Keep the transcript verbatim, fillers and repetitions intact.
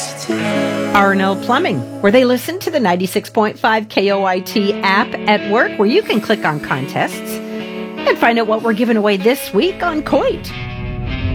Arnell Plumbing, where they listen to the ninety-six point five K O I T app at work, where you can click on contests and find out what we're giving away this week on Coit.